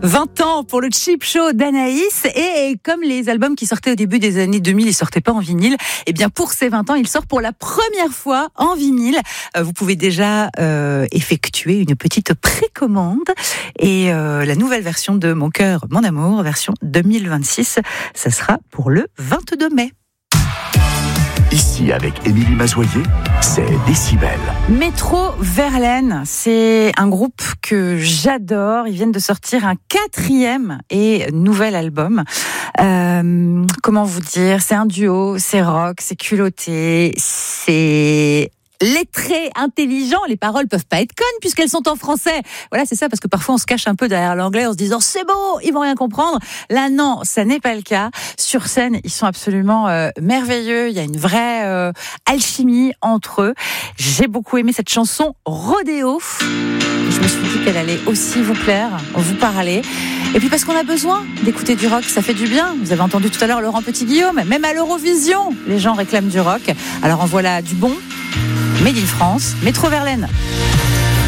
20 ans pour le Cheap Show d'Anaïs, et comme les albums qui sortaient au début des années 2000, ils sortaient pas en vinyle, et bien pour ces 20 ans, il sort pour la première fois en vinyle. Vous pouvez déjà effectuer une petite précommande, et la nouvelle version de Mon cœur, mon amour, version 2026, ça sera pour le 22 mai. Ici, avec Émilie Mazoyer, c'est Décibel. Métro Verlaine, c'est un groupe que j'adore. Ils viennent de sortir un 4e et nouvel album. Comment vous dire ? C'est un duo, c'est rock, c'est culotté, c'est lettré, intelligent. Les paroles peuvent pas être connes puisqu'elles sont en français. Voilà, c'est ça, parce que parfois on se cache un peu derrière l'anglais en se disant c'est beau, ils vont rien comprendre. Là, non, ça n'est pas le cas. Sur scène, ils sont absolument merveilleux. Il y a une vraie alchimie entre eux. J'ai beaucoup aimé cette chanson Rodéo. Je me suis dit qu'elle allait aussi vous plaire, vous parler. Et puis parce qu'on a besoin d'écouter du rock, ça fait du bien. Vous avez entendu tout à l'heure Laurent Petit-Guillaume, même à l'Eurovision, les gens réclament du rock. Alors en voilà du bon. Made in France, Métro Verlaine.